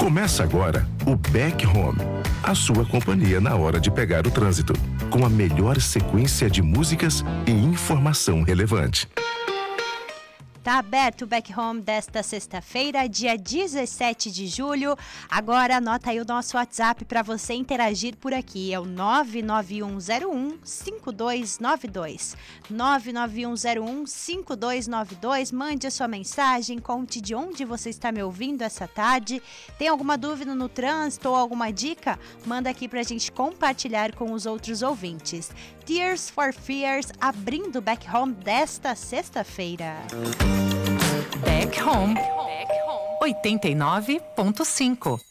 Começa agora o Back Home, a sua companhia na hora de pegar o trânsito, com a melhor sequência de músicas e informação relevante. Tá aberto o Back Home desta sexta-feira, dia 17 de julho. Agora anota aí o nosso WhatsApp para você interagir por aqui. É o 99101-5292. 99101-5292. Mande a sua mensagem, conte de onde você está me ouvindo essa tarde. Tem alguma dúvida no trânsito ou alguma dica? Manda aqui pra gente compartilhar com os outros ouvintes. Tears for Fears abrindo o Back Home desta sexta-feira. Back Home 89.5.